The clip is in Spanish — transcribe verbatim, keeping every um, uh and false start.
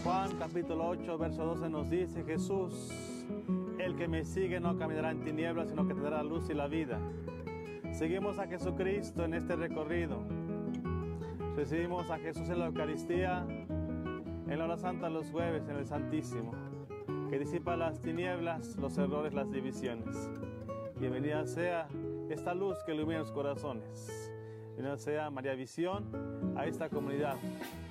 Juan capítulo ocho, verso doce nos dice: Jesús, el que me sigue no caminará en tinieblas, sino que tendrá la luz y la vida. Seguimos a Jesucristo en este recorrido. Recibimos a Jesús en la Eucaristía, en la hora santa los jueves, en el Santísimo, que disipa las tinieblas, los errores, las divisiones. Bienvenida sea esta luz que ilumina los corazones. Bienvenida sea María Visión a esta comunidad.